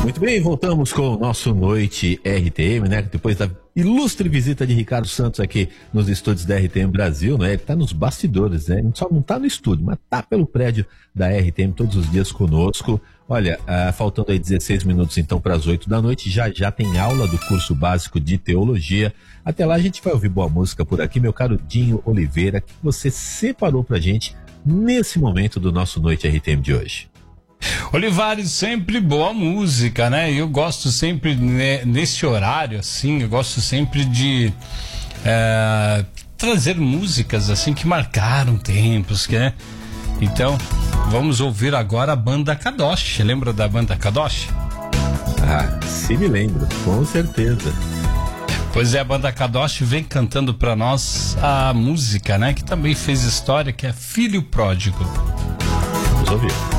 Muito bem, voltamos com o nosso Noite RTM, né? Depois da ilustre visita de Ricardo Santos aqui nos estúdios da RTM Brasil, né? Ele tá nos bastidores, né? Ele só não tá no estúdio, mas tá pelo prédio da RTM todos os dias conosco. Olha, faltando aí 16 minutos então para as 8 da noite, já tem aula do curso básico de teologia. Até lá a gente vai ouvir boa música por aqui, meu caro Dinho Oliveira, que você separou pra gente nesse momento do nosso Noite RTM de hoje. Olivares, sempre boa música, né? Eu gosto sempre, nesse horário, assim, eu gosto sempre de trazer músicas, assim, que marcaram tempos, né? Então, vamos ouvir agora a banda Kadosh. Lembra da banda Kadosh? Ah, sim, me lembro, com certeza. Pois é, a banda Kadosh vem cantando pra nós a música, né? Que também fez história, que é Filho Pródigo. Vamos ouvir.